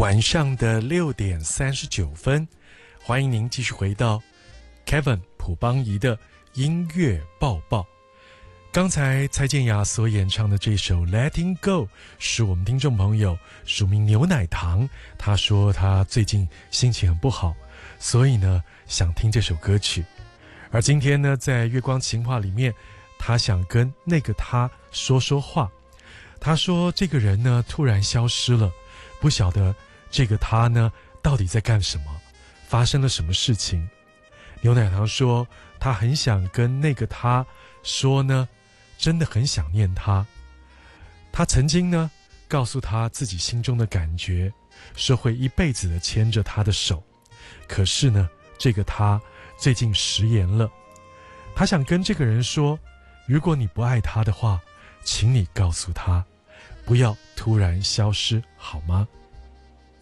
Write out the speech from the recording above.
晚上的6:39，欢迎您继续回到 Kevin 朴邦仪的音乐报报。刚才蔡健雅所演唱的这首 Letting Go 是我们听众朋友署名牛奶糖，他说他最近心情很不好，所以呢想听这首歌曲。而今天呢，在月光情话里面，他想跟那个他说说话。他说这个人呢突然消失了，不晓得这个他呢到底在干什么，发生了什么事情。牛奶糖说他很想跟那个他说呢，真的很想念他。他曾经呢告诉他自己心中的感觉，说会一辈子的牵着他的手。可是呢，这个他最近食言了。他想跟这个人说，如果你不爱他的话，请你告诉他，不要突然消失，好吗？